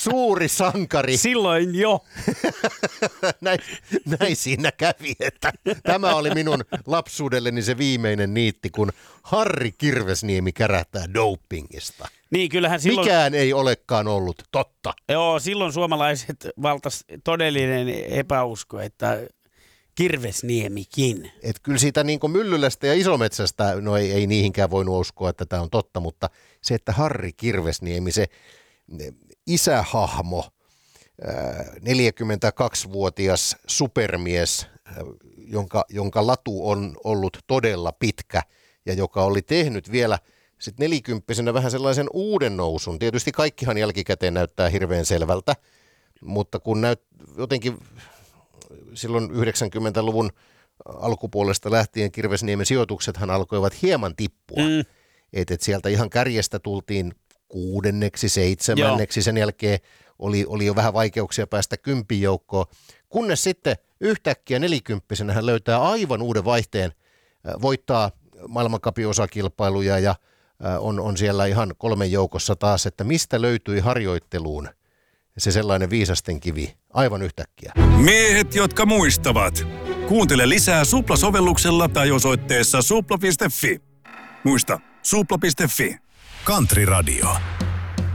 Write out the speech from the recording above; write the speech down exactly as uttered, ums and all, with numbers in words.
suuri sankari. Silloin jo. näin, näin siinä kävi, että tämä oli minun lapsuudelleni se viimeinen niitti, kun Harri Kirvesniemi kärähtää dopingista. Niin, kyllähän silloin... Mikään ei olekaan ollut totta. Joo, silloin suomalaiset valtas todellinen epäusko, että Kirvesniemikin. Et kyllä siitä niin kuin Myllylästä ja Isometsästä, no ei, ei niihinkään voinut uskoa, että tämä on totta, mutta se, että Harri Kirvesniemi, se isähahmo, neljäkymmentäkaksivuotias supermies, jonka, jonka latu on ollut todella pitkä ja joka oli tehnyt vielä sitten nelikymppisenä vähän sellaisen uuden nousun. Tietysti kaikkihan jälkikäteen näyttää hirveän selvältä, mutta kun näyt, jotenkin silloin yhdeksänkymmentäluvun alkupuolesta lähtien Kirvesniemen sijoituksethan alkoivat hieman tippua. Mm. Että et sieltä ihan kärjestä tultiin kuudenneksi, seitsemänneksi, Joo. sen jälkeen oli, oli jo vähän vaikeuksia päästä kympin joukkoon, kunnes sitten yhtäkkiä nelikymppisenä hän löytää aivan uuden vaihteen, voittaa maailmancupin osakilpailuja ja on, on siellä ihan kolmen joukossa taas, että mistä löytyi harjoitteluun se sellainen viisasten kivi aivan yhtäkkiä. Miehet, jotka muistavat. Kuuntele lisää Supla-sovelluksella tai osoitteessa supla piste fi. Muista, supla piste fi. Country Radio.